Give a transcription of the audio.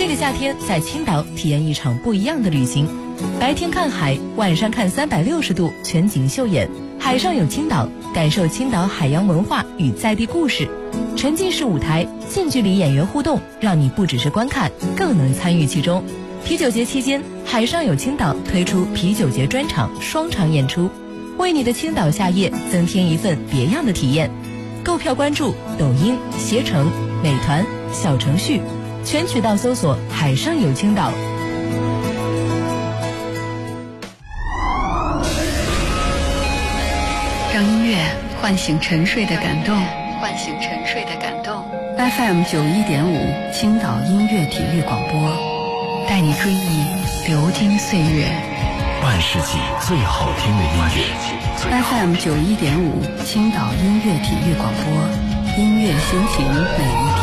这个夏天在青岛体验一场不一样的旅行，白天看海，晚上看360度全景秀眼，海上有青岛，感受青岛海洋文化与在地故事。沉浸式舞台，近距离演员互动，让你不只是观看，更能参与其中。啤酒节期间，海上有青岛推出啤酒节专场双场演出，为你的青岛夏夜增添一份别样的体验。购票关注抖音、携程、美团、小程序，全渠道搜索海上有青岛。 让音乐唤醒沉睡的感动， 唤醒沉睡的感动。 FM 91.5青岛音乐体育广播，带你追忆流金岁月， 半世纪最好听的音乐。 FM 91.5青岛音乐体育广播，音乐心情每一天。